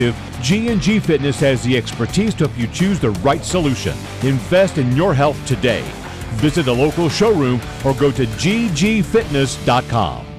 G&G Fitness has the expertise to help you choose the right solution. Invest in your health today. Visit a local showroom or go to ggfitness.com.